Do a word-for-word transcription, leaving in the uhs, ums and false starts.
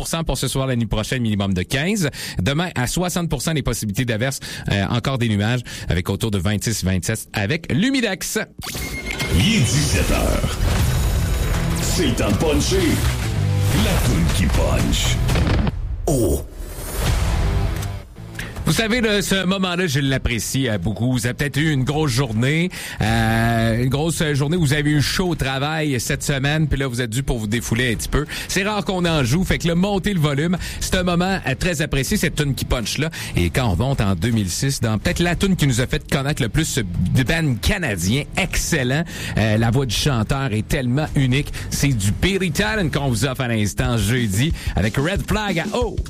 pour cent pour ce soir, la nuit prochaine, minimum de quinze. Demain, à soixante pour cent les possibilités d'averse, euh, encore des nuages, avec autour de vingt-six vingt-sept avec l'humidex. Il est dix-sept heures. C'est le temps de puncher. La toune qui punch. Oh! Vous savez, là, ce moment-là, je l'apprécie euh, beaucoup. Vous avez peut-être eu une grosse journée, euh, une grosse journée où vous avez eu chaud au travail cette semaine, puis là, vous êtes dû pour vous défouler un petit peu. C'est rare qu'on en joue, fait que là, montez le volume. C'est un moment euh, très apprécié, cette tune qui punch-là. Et quand on monte en deux mille six, dans peut-être la tune qui nous a fait connaître le plus ce band canadien excellent, euh, la voix du chanteur est tellement unique. C'est du Perry Talent qu'on vous offre à l'instant jeudi avec Red Flag à O.